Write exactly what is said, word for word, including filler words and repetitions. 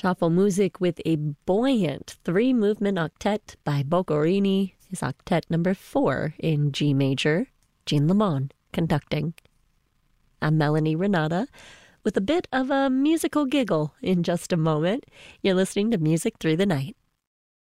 Shuffle music with a buoyant three-movement octet by Boccherini, his octet number four in G major, Jean Lemon conducting. I'm Melanie Renata with a bit of a musical giggle in just a moment. You're listening to Music Through the Night.